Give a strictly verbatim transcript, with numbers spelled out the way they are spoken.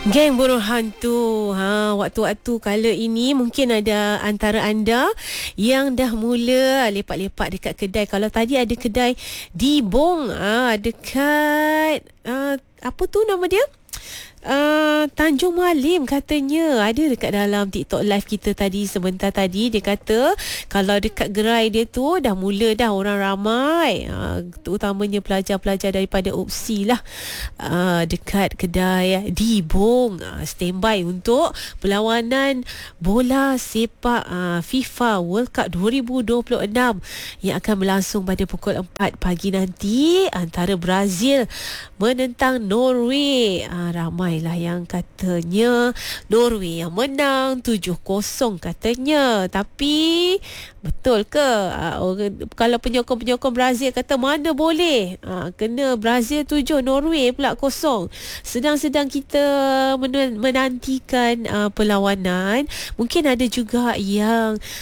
Geng buruh hantu. Ha, waktu-waktu kala ini mungkin ada antara anda yang dah mula lepak-lepak dekat kedai. Kalau tadi ada kedai di Bong, ha, dekat ha, apa tu nama dia? Uh, Tanjung Malim katanya ada dekat dalam TikTok live kita tadi sebentar tadi. Dia kata kalau dekat gerai dia tu dah mula dah orang ramai, uh, terutamanya pelajar-pelajar daripada U P S I lah, uh, dekat kedai di Bong, uh, standby untuk perlawanan bola sepak uh, FIFA World Cup dua ribu dua puluh enam yang akan berlangsung pada pukul empat pagi nanti antara Brazil menentang Norway. uh, ramai lah yang katanya Norway yang menang tujuh kosong katanya. Tapi betul ke? Uh, orang, kalau penyokong-penyokong Brazil kata mana boleh, uh, kena Brazil tujuh Norway pula kosong. Sedang-sedang kita men- menantikan uh, perlawanan, mungkin ada juga yang